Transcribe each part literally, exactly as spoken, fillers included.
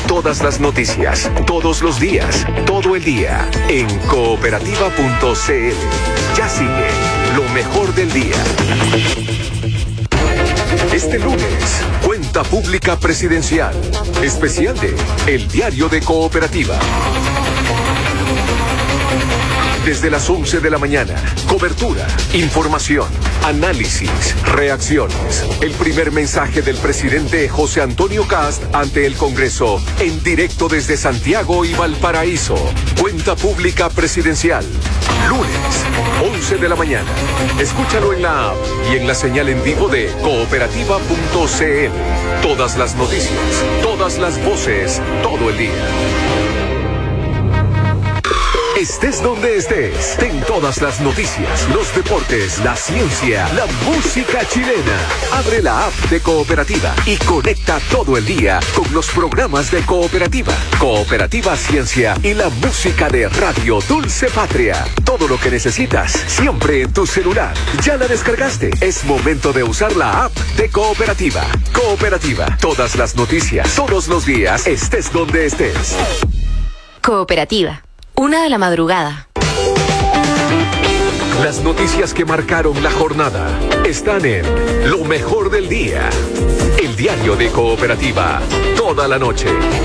Todas las noticias, todos los días, todo el día, en cooperativa punto c l. Ya sigue lo mejor del día. Este lunes, Cuenta Pública Presidencial, especial de El Diario de Cooperativa. Desde las once de la mañana, cobertura, información, análisis, reacciones. El primer mensaje del presidente José Antonio Kast ante el Congreso, en directo desde Santiago y Valparaíso. Cuenta Pública Presidencial, lunes, once de la mañana. Escúchalo en la app y en la señal en vivo de cooperativa punto c l. Todas las noticias, todas las voces, todo el día. Estés donde estés, ten todas las noticias, los deportes, la ciencia, la música chilena. Abre la app de Cooperativa y conecta todo el día con los programas de Cooperativa, Cooperativa Ciencia y la música de Radio Dulce Patria. Todo lo que necesitas, siempre en tu celular. ¿Ya la descargaste? Es momento de usar la app de Cooperativa. Cooperativa, todas las noticias, todos los días, estés donde estés. Cooperativa. Una de la madrugada. Las noticias que marcaron la jornada están en Lo Mejor del Día. El Diario de Cooperativa. Toda la noche.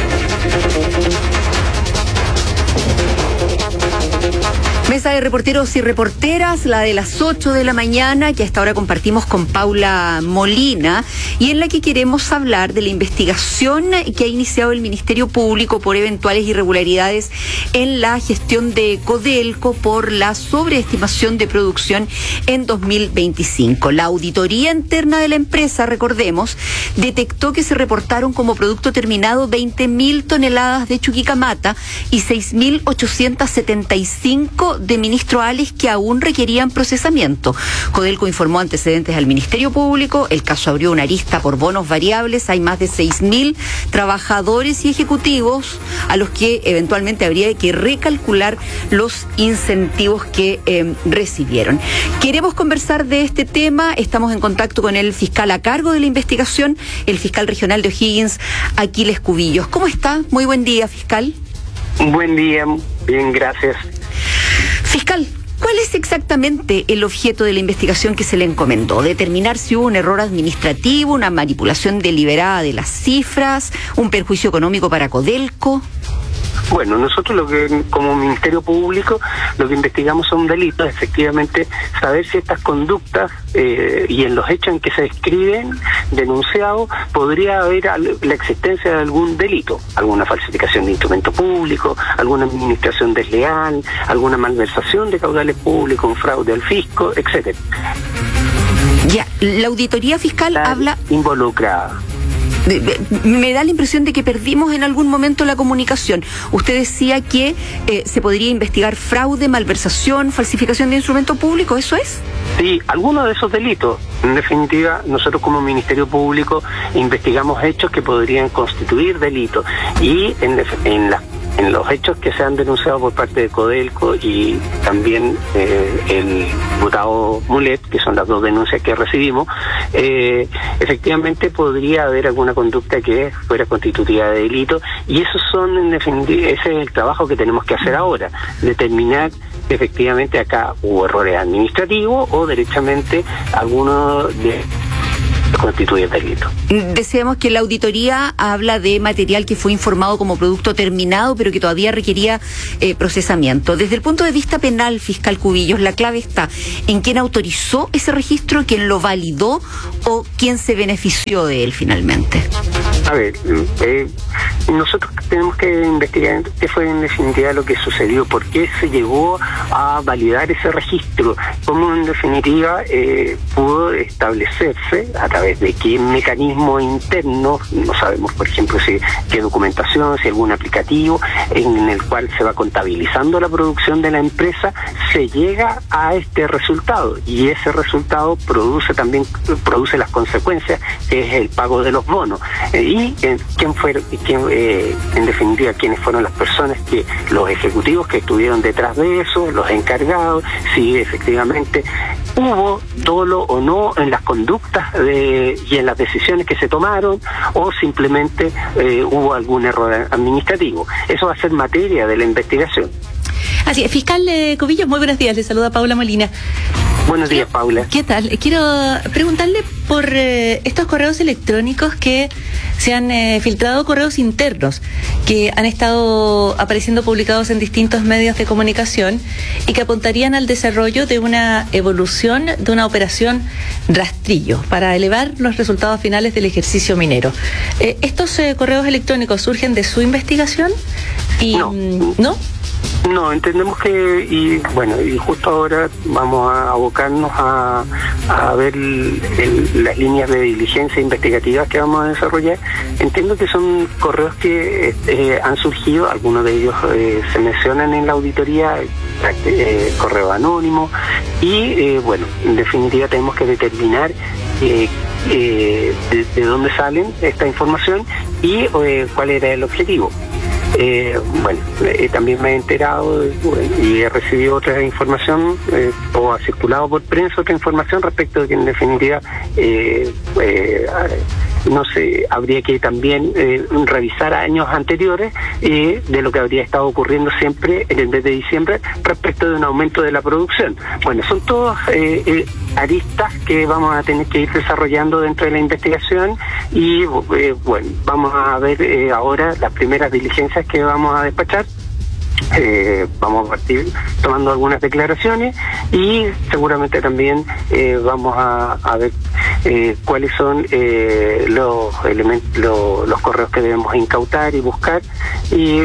Mesa de reporteros y reporteras, la de las ocho de la mañana, que hasta ahora compartimos con Paula Molina, y en la que queremos hablar de la investigación que ha iniciado el Ministerio Público por eventuales irregularidades en la gestión de Codelco por la sobreestimación de producción en dos mil veinticinco. La auditoría interna de la empresa, recordemos, detectó que se reportaron como producto terminado veinte mil toneladas de chuquicamata y seis mil ochocientos setenta y cinco de ministroales que aún requerían procesamiento. Codelco informó antecedentes al Ministerio Público, el caso abrió una arista por bonos variables, hay más de seis mil trabajadores y ejecutivos a los que eventualmente habría que recalcular los incentivos que eh, recibieron. Queremos conversar de este tema, estamos en contacto con el fiscal a cargo de la investigación, el fiscal regional de O'Higgins, Aquiles Cubillos. ¿Cómo está? Muy buen día, fiscal. Buen día, bien, gracias. Fiscal, ¿cuál es exactamente el objeto de la investigación que se le encomendó? ¿Determinar si hubo un error administrativo, una manipulación deliberada de las cifras, un perjuicio económico para Codelco? Bueno, nosotros lo que como Ministerio Público lo que investigamos son delitos, efectivamente saber si estas conductas eh, y en los hechos en que se describen denunciados podría haber la existencia de algún delito, alguna falsificación de instrumento público, alguna administración desleal, alguna malversación de caudales públicos, un fraude al fisco, etcétera. Ya, la auditoría fiscal Está habla involucrada. Me da la impresión de que perdimos en algún momento la comunicación. Usted decía que eh, se podría investigar fraude, malversación, falsificación de instrumento público, ¿eso es? Sí, algunos de esos delitos. En definitiva, nosotros como Ministerio Público investigamos hechos que podrían constituir delitos y en, en las En los hechos que se han denunciado por parte de Codelco y también eh, el diputado Mulet, que son las dos denuncias que recibimos, eh, efectivamente podría haber alguna conducta que fuera constitutiva de delito, y esos son, en definitiva, ese es el trabajo que tenemos que hacer ahora, determinar si efectivamente acá hubo errores administrativos o derechamente alguno de constituye delito. Decíamos que la auditoría habla de material que fue informado como producto terminado, pero que todavía requería eh, procesamiento. Desde el punto de vista penal, fiscal Cubillos, la clave está en quién autorizó ese registro, quién lo validó o quién se benefició de él finalmente. A ver, eh, nosotros tenemos que investigar qué fue en definitiva lo que sucedió, por qué se llegó a validar ese registro, cómo en definitiva eh, pudo establecerse, a través de qué mecanismo interno, no sabemos por ejemplo si qué documentación, si algún aplicativo en el cual se va contabilizando la producción de la empresa, se llega a este resultado, y ese resultado produce también produce las consecuencias, que es el pago de los bonos. Eh, y eh, quién fue quién, eh, en definitiva, quiénes fueron las personas, que los ejecutivos que estuvieron detrás de eso, los encargados, si efectivamente hubo dolo o no en las conductas de, y en las decisiones que se tomaron, o simplemente eh, hubo algún error administrativo. Eso va a ser materia de la investigación. Así es, fiscal eh, Cubillos, muy buenos días, le saluda Paula Molina. Buenos días, Paula. ¿Qué tal? Quiero preguntarle por eh, estos correos electrónicos que se han eh, filtrado, correos internos que han estado apareciendo publicados en distintos medios de comunicación y que apuntarían al desarrollo de una evolución de una operación rastrillo para elevar los resultados finales del ejercicio minero. Eh, ¿Estos eh, correos electrónicos surgen de su investigación? Y, no. ¿No? No, entendemos que, y bueno, y justo ahora vamos a abocarnos a, a ver el, el, las líneas de diligencia investigativas que vamos a desarrollar. Entiendo que son correos que eh, han surgido, algunos de ellos eh, se mencionan en la auditoría, eh, correo anónimo, y eh, bueno, en definitiva tenemos que determinar eh, eh, de, de dónde salen esta información y eh, cuál era el objetivo. Eh, bueno, eh, también me he enterado eh, y he recibido otra información eh, o ha circulado por prensa otra información respecto de que en definitiva eh, eh, no sé, habría que también eh, revisar años anteriores eh, de lo que habría estado ocurriendo siempre en el mes de diciembre respecto de un aumento de la producción. Bueno, son todas eh, eh, aristas que vamos a tener que ir desarrollando dentro de la investigación y eh, bueno, vamos a ver eh, ahora las primeras diligencias que vamos a despachar. Eh, vamos a partir tomando algunas declaraciones y seguramente también eh, vamos a, a ver eh, cuáles son eh, los elementos, lo, los correos que debemos incautar y buscar y,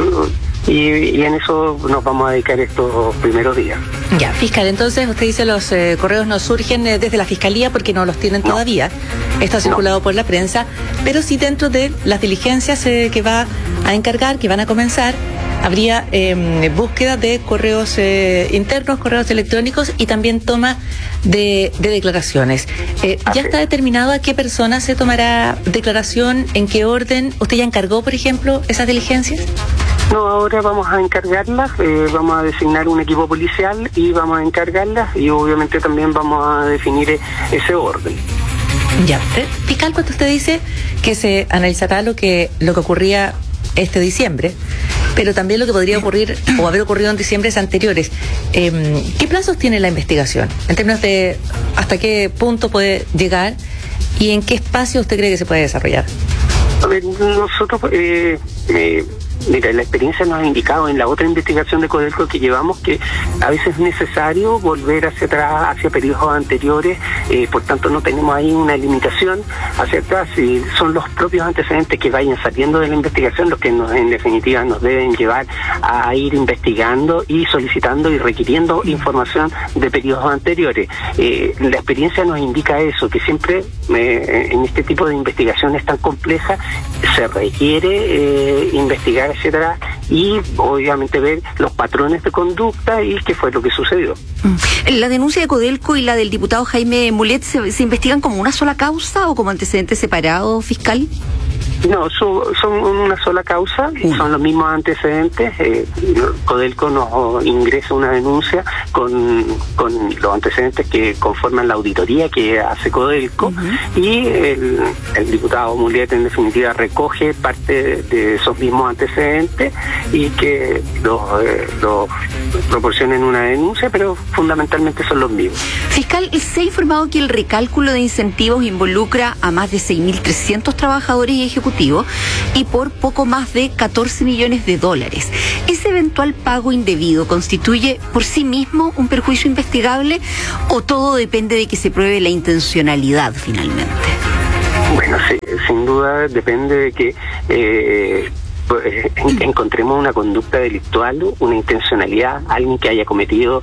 y, y en eso nos vamos a dedicar estos primeros días. Ya, fiscal, entonces usted dice los eh, correos no surgen eh, desde la fiscalía porque no los tienen no. todavía. Esto ha circulado no. por la prensa, pero sí dentro de las diligencias eh, que va a encargar, que van a comenzar. Habría eh, búsqueda de correos eh, internos, correos electrónicos y también toma de, de declaraciones. Eh, ¿Ya está determinado a qué persona se tomará declaración, en qué orden? ¿Usted ya encargó, por ejemplo, esas diligencias? No, ahora vamos a encargarlas, eh, vamos a designar un equipo policial y vamos a encargarlas y obviamente también vamos a definir eh, ese orden. Ya, eh, fiscal, cuando usted dice que se analizará lo que, lo que ocurría este diciembre, pero también lo que podría ocurrir o haber ocurrido en diciembres anteriores. Eh, ¿Qué plazos tiene la investigación? En términos de hasta qué punto puede llegar y en qué espacio usted cree que se puede desarrollar. A ver, nosotros, eh, eh, mira, la experiencia nos ha indicado en la otra investigación de Codelco que llevamos que a veces es necesario volver hacia atrás, hacia periodos anteriores, eh, por tanto no tenemos ahí una limitación hacia atrás, y son los propios antecedentes que vayan saliendo de la investigación los que nos, en definitiva nos deben llevar a ir investigando y solicitando y requiriendo información de periodos anteriores. Eh, la experiencia nos indica eso, que siempre eh, en este tipo de investigaciones tan complejas se requiere eh, investigar hacia atrás y obviamente ver los patrones de conducta y qué fue lo que sucedió. ¿La denuncia de Codelco y la del diputado Jaime Mulet se, se investigan como una sola causa o como antecedentes separados, fiscal? No, son, son una sola causa, uh. son los mismos antecedentes. Eh, Codelco nos ingresa una denuncia con, con los antecedentes que conforman la auditoría que hace Codelco uh-huh. y el, el diputado Mulet en definitiva recoge parte de esos mismos antecedentes y que los, eh, los proporciona en una denuncia, pero fundamentalmente son los mismos. Fiscal, se ha informado que el recálculo de incentivos involucra a más de seis mil trescientos trabajadores y ejecutivos y por poco más de catorce millones de dólares. ¿Ese eventual pago indebido constituye por sí mismo un perjuicio investigable o todo depende de que se pruebe la intencionalidad finalmente? Bueno, sí, sin duda depende de que eh, encontremos una conducta delictual, una intencionalidad, alguien que haya cometido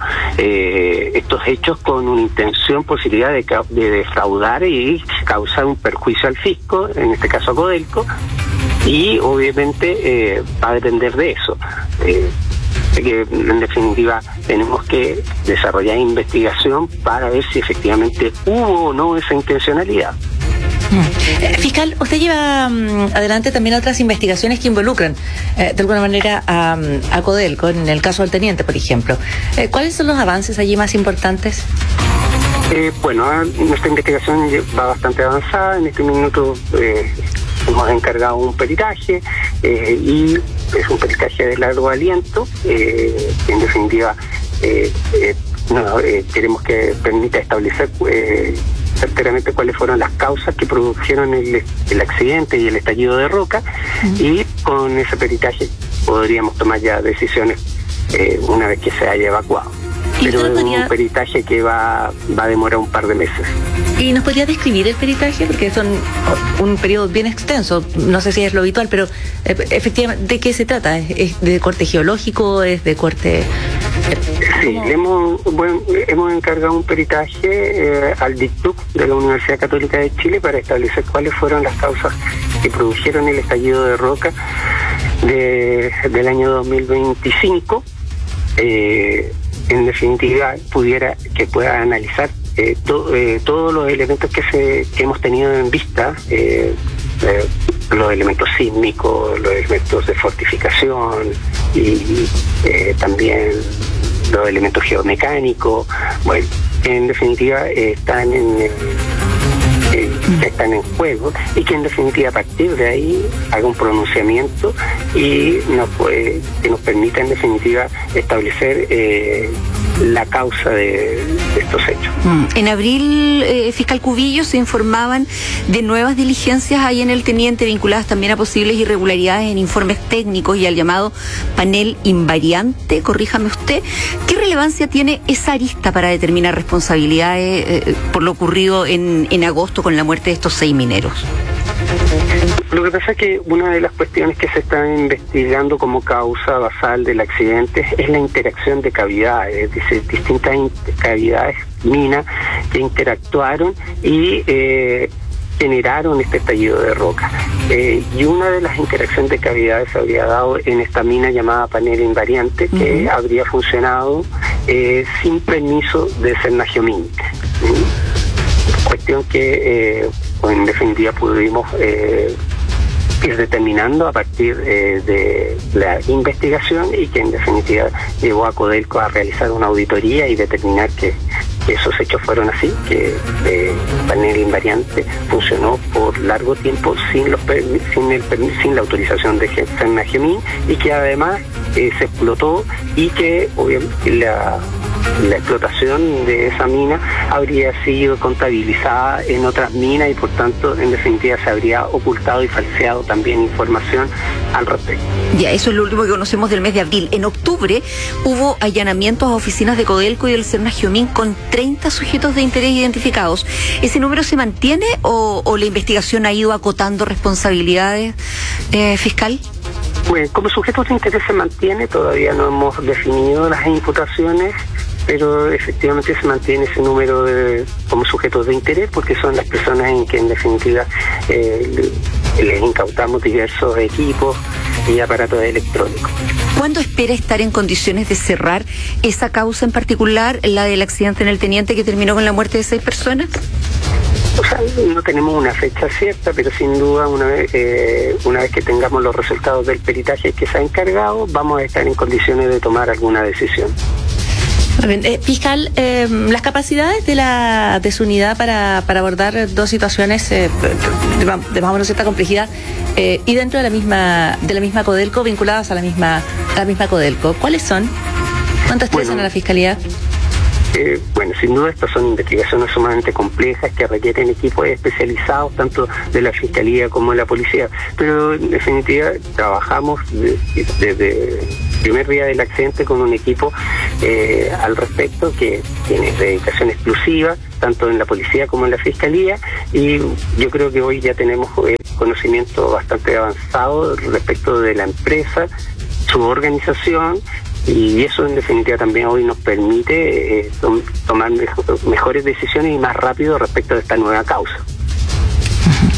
eh, estos hechos con una intención, posibilidad de, de defraudar y causar un perjuicio al fisco, en este caso a Codelco, y obviamente eh, va a depender de eso. Eh, que en definitiva tenemos que desarrollar investigación para ver si efectivamente hubo o no esa intencionalidad. Eh, fiscal, usted lleva um, adelante también otras investigaciones que involucran eh, de alguna manera a, a Codelco, en el caso del teniente, por ejemplo. Eh, ¿Cuáles son los avances allí más importantes? Eh, bueno, nuestra investigación va bastante avanzada. En este minuto eh, hemos encargado un peritaje eh, y es un peritaje de largo aliento. Eh, en definitiva, eh, eh, no, eh, queremos que permita establecer eh, certeramente cuáles fueron las causas que produjeron el, el accidente y el estallido de roca, uh-huh. y con ese peritaje podríamos tomar ya decisiones eh, una vez que se haya evacuado. Pero es un peritaje que va, va a demorar un par de meses. ¿Y nos podría describir el peritaje? Porque son un periodo bien extenso, no sé si es lo habitual, pero eh, efectivamente, ¿de qué se trata? ¿Es, es de corte geológico? ¿Es de corte...? Sí, le hemos, bueno, hemos encargado un peritaje eh, al DICTUC de la Universidad Católica de Chile para establecer cuáles fueron las causas que produjeron el estallido de roca de, del año dos mil veinticinco. Eh, en definitiva, pudiera que pueda analizar eh, to, eh, todos los elementos que, se, que hemos tenido en vista, eh, eh, los elementos sísmicos, los elementos de fortificación y eh, también los elementos geomecánicos. Bueno, en definitiva eh, están en eh, eh, que están en juego y que en definitiva a partir de ahí haga un pronunciamiento y nos puede, que nos permita en definitiva establecer eh, la causa de, de estos hechos. Mm. En abril, eh, fiscal Cubillo, se informaban de nuevas diligencias ahí en el teniente vinculadas también a posibles irregularidades en informes técnicos y al llamado panel invariante, corríjame usted. ¿Qué relevancia tiene esa arista para determinar responsabilidades eh, por lo ocurrido en, en agosto con la muerte de estos seis mineros? Lo que pasa es que una de las cuestiones que se están investigando como causa basal del accidente es la interacción de cavidades, es decir, distintas cavidades minas que interactuaron y eh, generaron este estallido de roca. Eh, y una de las interacciones de cavidades se habría dado en esta mina llamada panel invariante, que uh-huh. habría funcionado eh, sin permiso de Cernagiomín. Cuestión que eh, en definitiva pudimos eh, ir determinando a partir eh, de la investigación y que en definitiva llevó a Codelco a realizar una auditoría y determinar que, que esos hechos fueron así, que el eh, panel invariante funcionó por largo tiempo sin los sin el sin la autorización de Cernagiomín y que además eh, se explotó y que obviamente la La explotación de esa mina habría sido contabilizada en otras minas y por tanto en definitiva se habría ocultado y falseado también información al respecto. Ya, eso es lo último que conocemos del mes de abril. En octubre hubo allanamientos a oficinas de Codelco y del Cernagiomín con treinta sujetos de interés identificados. ¿Ese número se mantiene o, o la investigación ha ido acotando responsabilidades, eh, fiscal? Bueno, como sujetos de interés se mantiene, todavía no hemos definido las imputaciones, pero efectivamente se mantiene ese número de, como sujetos de interés porque son las personas en que en definitiva eh, les incautamos diversos equipos y aparatos electrónicos. ¿Cuándo espera estar en condiciones de cerrar esa causa en particular, la del accidente en el Teniente que terminó con la muerte de seis personas? O sea, no tenemos una fecha cierta, pero sin duda una vez, eh, una vez que tengamos los resultados del peritaje que se ha encargado, vamos a estar en condiciones de tomar alguna decisión. Bien, eh, fiscal, eh, las capacidades de la de su unidad para, para abordar dos situaciones eh, de, de más o menos cierta complejidad eh, y dentro de la misma de la misma Codelco, vinculadas a la misma a la misma Codelco, ¿cuáles son? ¿Cuántas bueno, son a la fiscalía? Eh, bueno, sin duda estas son investigaciones sumamente complejas que requieren equipos especializados tanto de la Fiscalía como de la Policía, pero en definitiva trabajamos desde de, el primer día del accidente con un equipo eh, al respecto que tiene dedicación exclusiva tanto en la Policía como en la Fiscalía y yo creo que hoy ya tenemos eh, conocimiento bastante avanzado respecto de la empresa, su organización. Y eso en definitiva también hoy nos permite eh, tom- tomar mejor, mejores decisiones y más rápido respecto de esta nueva causa.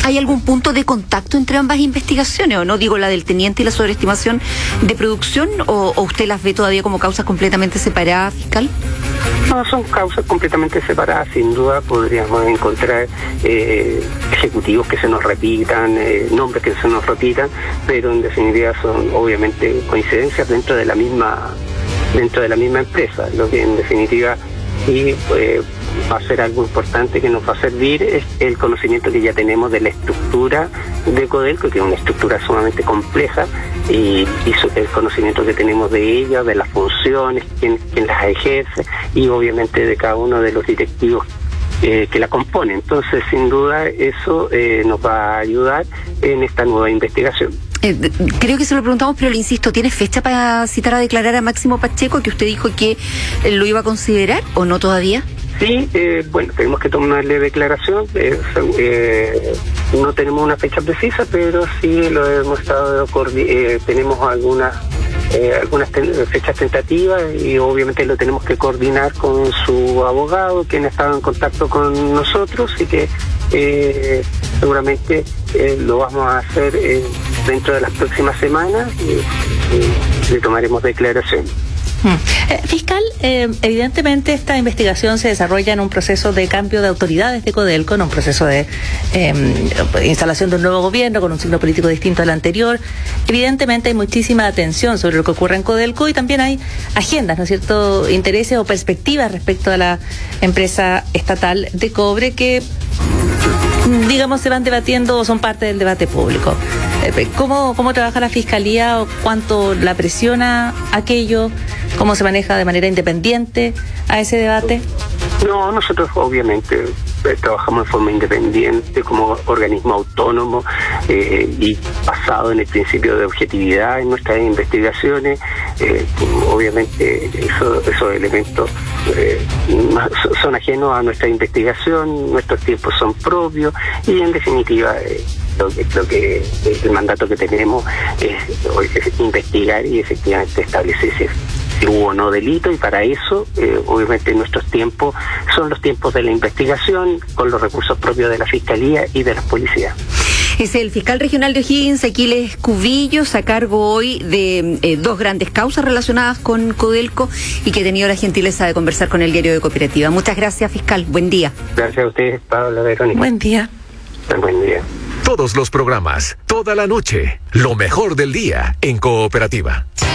¿Hay algún punto de contacto entre ambas investigaciones o no? Digo, la del teniente y la sobreestimación de producción, o, o usted las ve todavía como causas completamente separadas, fiscal? No, son causas completamente separadas. Sin duda podríamos encontrar eh, ejecutivos que se nos repitan, eh, nombres que se nos repitan, pero en definitiva son obviamente coincidencias dentro de la misma dentro de la misma empresa. Lo que en definitiva sí eh, va a ser algo importante que nos va a servir es el conocimiento que ya tenemos de la estructura de Codelco, que es una estructura sumamente compleja, y, y su, el conocimiento que tenemos de ella, de las funciones, quién, quién las ejerce, y obviamente de cada uno de los directivos eh, que la componen. Entonces, sin duda, eso eh, nos va a ayudar en esta nueva investigación. Eh, creo que se lo preguntamos, pero le insisto, ¿tiene fecha para citar a declarar a Máximo Pacheco, que usted dijo que lo iba a considerar, o no todavía? Sí, eh, bueno, tenemos que tomarle declaración. Eh, eh, no tenemos una fecha precisa, pero sí lo hemos estado, eh, tenemos algunas eh, algunas ten- fechas tentativas, y obviamente lo tenemos que coordinar con su abogado, quien ha estado en contacto con nosotros, y que eh, seguramente eh, lo vamos a hacer eh, dentro de las próximas semanas, y, y le tomaremos declaración. Eh, fiscal, eh, evidentemente esta investigación se desarrolla en un proceso de cambio de autoridades de Codelco, en un proceso de eh, instalación de un nuevo gobierno con un signo político distinto al anterior. Evidentemente hay muchísima atención sobre lo que ocurre en Codelco, y también hay agendas, ¿no es cierto?, intereses o perspectivas respecto a la empresa estatal de cobre que, digamos, se van debatiendo o son parte del debate público. ¿Cómo, cómo trabaja la Fiscalía, o cuánto la presiona aquello? ¿Cómo se maneja de manera independiente a ese debate? No, nosotros obviamente eh, trabajamos de forma independiente, como organismo autónomo, eh, y basado en el principio de objetividad en nuestras investigaciones. Eh, obviamente eso, esos elementos eh, son ajenos a nuestra investigación, nuestros tiempos son propios, y en definitiva eh, lo que, lo que el mandato que tenemos es, es investigar y efectivamente establecer si si hubo o no delito, y para eso eh, obviamente nuestros tiempos son los tiempos de la investigación, con los recursos propios de la Fiscalía y de las policías. Es el fiscal regional de O'Higgins, Aquiles Cubillos, a cargo hoy de eh, dos grandes causas relacionadas con Codelco, y que ha tenido la gentileza de conversar con el diario de Cooperativa. Muchas gracias, fiscal. Buen día. Gracias a ustedes, Paula, Verónica. Buen día. Buen día. Todos los programas, toda la noche, lo mejor del día en Cooperativa.